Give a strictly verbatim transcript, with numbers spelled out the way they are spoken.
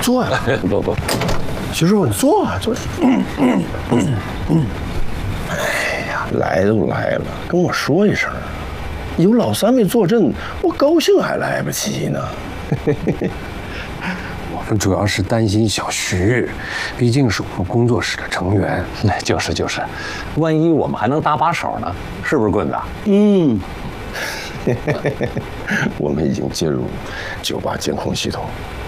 坐呀。 不不， 徐师傅，你坐啊，坐。嗯嗯嗯嗯。哎呀，来都来了，跟我说一声。有老三位坐镇，我高兴还来不及呢。 我们主要是担心小徐，毕竟是我们工作室的成员。 那就是就是，万一我们还能搭把手呢？是不是棍子？ 嗯。我们已经接入酒吧监控系统，